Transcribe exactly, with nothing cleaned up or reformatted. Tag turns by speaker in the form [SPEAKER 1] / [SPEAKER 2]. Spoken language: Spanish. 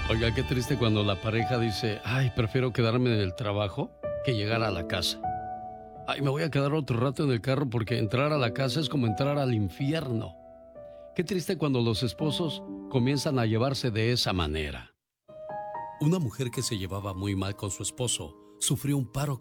[SPEAKER 1] Oiga, qué triste cuando la pareja dice, ay, prefiero quedarme en el trabajo que llegar a la casa. Ay, me voy a quedar otro rato en el carro porque entrar a la casa es como entrar al infierno. Qué triste cuando los esposos comienzan a llevarse de esa manera. Una mujer que se llevaba muy mal con su esposo sufrió un paro